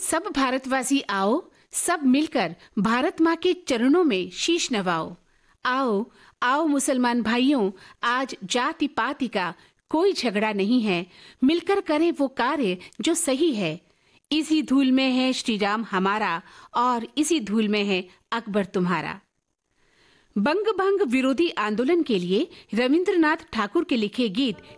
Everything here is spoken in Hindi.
सब भारतवासी आओ, सब मिलकर भारत माँ के चरणों में शीश नवाओ। आओ आओ मुसलमान भाइयों, आज जाति पाति का कोई झगड़ा नहीं है, मिलकर करें वो कार्य जो सही है। इसी धूल में है श्री राम हमारा, और इसी धूल में है अकबर तुम्हारा। बंग भंग विरोधी आंदोलन के लिए रविंद्रनाथ ठाकुर के लिखे गीत